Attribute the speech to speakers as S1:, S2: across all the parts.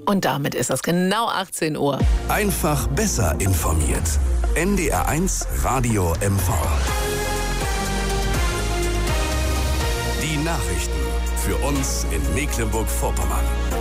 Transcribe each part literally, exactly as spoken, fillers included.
S1: Und damit ist das genau achtzehn Uhr.
S2: Einfach besser informiert. N D R eins Radio M V. Die Nachrichten für uns in Mecklenburg-Vorpommern.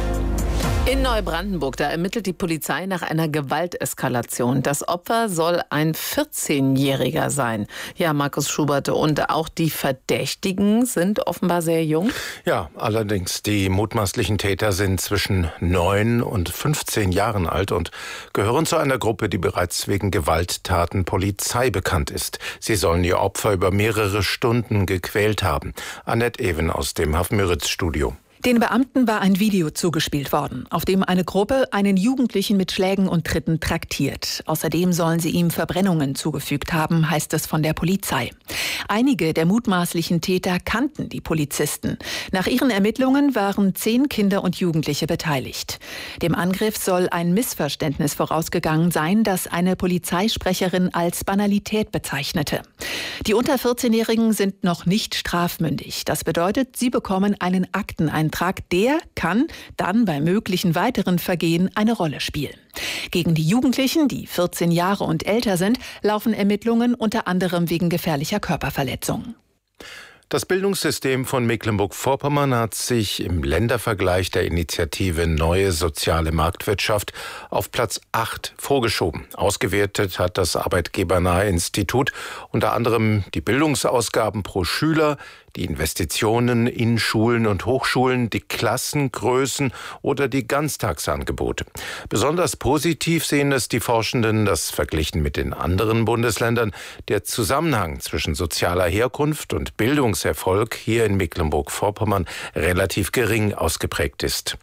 S1: In Neubrandenburg, da ermittelt die Polizei nach einer Gewalteskalation. Das Opfer soll ein vierzehnjähriger sein. Ja, Markus Schubert, und auch die Verdächtigen sind offenbar sehr jung?
S3: Ja, allerdings. Die mutmaßlichen Täter sind zwischen neun und fünfzehn Jahren alt und gehören zu einer Gruppe, die bereits wegen Gewalttaten Polizei bekannt ist. Sie sollen ihr Opfer über mehrere Stunden gequält haben. Annette Even aus dem Hafen-Müritz-Studio.
S4: Den Beamten war ein Video zugespielt worden, auf dem eine Gruppe einen Jugendlichen mit Schlägen und Tritten traktiert. Außerdem sollen sie ihm Verbrennungen zugefügt haben, heißt es von der Polizei. Einige der mutmaßlichen Täter kannten die Polizisten. Nach ihren Ermittlungen waren zehn Kinder und Jugendliche beteiligt. Dem Angriff soll ein Missverständnis vorausgegangen sein, das eine Polizeisprecherin als Banalität bezeichnete. Die unter vierzehnjährigen sind noch nicht strafmündig. Das bedeutet, sie bekommen einen Akteneintrag. Der kann dann bei möglichen weiteren Vergehen eine Rolle spielen. Gegen die Jugendlichen, die vierzehn Jahre und älter sind, laufen Ermittlungen unter anderem wegen gefährlicher Körperverletzung.
S3: Das Bildungssystem von Mecklenburg-Vorpommern hat sich im Ländervergleich der Initiative Neue Soziale Marktwirtschaft auf Platz acht vorgeschoben. Ausgewertet hat das Arbeitgebernahe Institut unter anderem die Bildungsausgaben pro Schüler, die Investitionen in Schulen und Hochschulen, die Klassengrößen oder die Ganztagsangebote. Besonders positiv sehen es die Forschenden, dass verglichen mit den anderen Bundesländern der Zusammenhang zwischen sozialer Herkunft und Bildungserfolg hier in Mecklenburg-Vorpommern relativ gering ausgeprägt ist.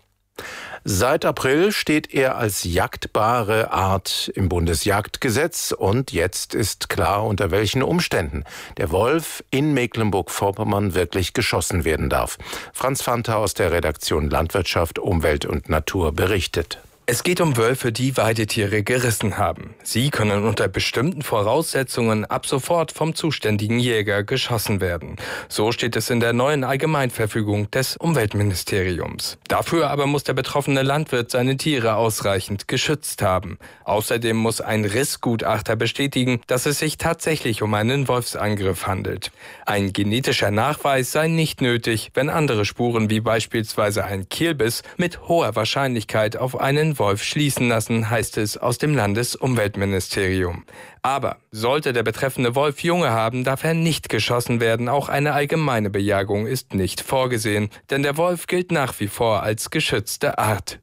S3: Seit April steht er als jagdbare Art im Bundesjagdgesetz und jetzt ist klar, unter welchen Umständen der Wolf in Mecklenburg-Vorpommern wirklich geschossen werden darf. Franz Fanta aus der Redaktion Landwirtschaft, Umwelt und Natur berichtet.
S5: Es geht um Wölfe, die Weidetiere gerissen haben. Sie können unter bestimmten Voraussetzungen ab sofort vom zuständigen Jäger geschossen werden. So steht es in der neuen Allgemeinverfügung des Umweltministeriums. Dafür aber muss der betroffene Landwirt seine Tiere ausreichend geschützt haben. Außerdem muss ein Rissgutachter bestätigen, dass es sich tatsächlich um einen Wolfsangriff handelt. Ein genetischer Nachweis sei nicht nötig, wenn andere Spuren wie beispielsweise ein Kehlbiss mit hoher Wahrscheinlichkeit auf einen Wolf schließen lassen, heißt es aus dem Landesumweltministerium. Aber sollte der betreffende Wolf Junge haben, darf er nicht geschossen werden. Auch eine allgemeine Bejagung ist nicht vorgesehen, denn der Wolf gilt nach wie vor als geschützte Art.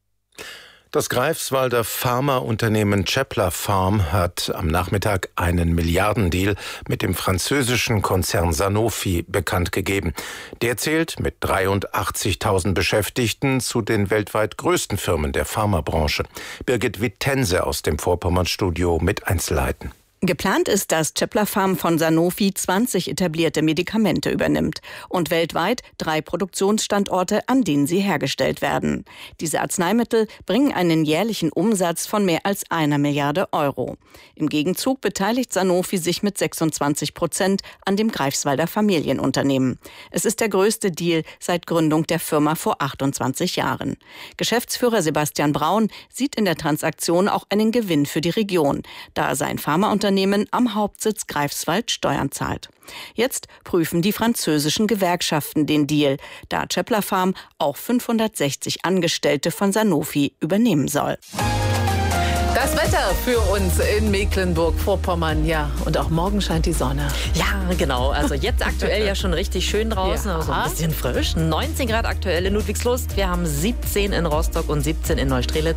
S3: Das Greifswalder Pharmaunternehmen Cepla Pharm hat am Nachmittag einen Milliardendeal mit dem französischen Konzern Sanofi bekannt gegeben. Der zählt mit dreiundachtzigtausend Beschäftigten zu den weltweit größten Firmen der Pharmabranche. Birgit Wittense aus dem Vorpommern-Studio mit Einzelheiten.
S6: Geplant ist, dass Cepla Pharm von Sanofi zwanzig etablierte Medikamente übernimmt und weltweit drei Produktionsstandorte, an denen sie hergestellt werden. Diese Arzneimittel bringen einen jährlichen Umsatz von mehr als einer Milliarde Euro. Im Gegenzug beteiligt Sanofi sich mit sechsundzwanzig Prozent an dem Greifswalder Familienunternehmen. Es ist der größte Deal seit Gründung der Firma vor achtundzwanzig Jahren. Geschäftsführer Sebastian Braun sieht in der Transaktion auch einen Gewinn für die Region, da sein Pharmaunternehmen am Hauptsitz Greifswald Steuern zahlt. Jetzt prüfen die französischen Gewerkschaften den Deal, da Cepla Pharm auch fünfhundertsechzig Angestellte von Sanofi übernehmen soll.
S1: Das Wetter für uns in Mecklenburg-Vorpommern, ja. Und auch morgen scheint die Sonne.
S7: Ja, genau. Also jetzt aktuell ja schon richtig schön draußen,
S1: Ja.
S7: also ein bisschen frisch. neunzehn Grad aktuell in Ludwigslust. Wir haben siebzehn in Rostock und siebzehn in Neustrelitz.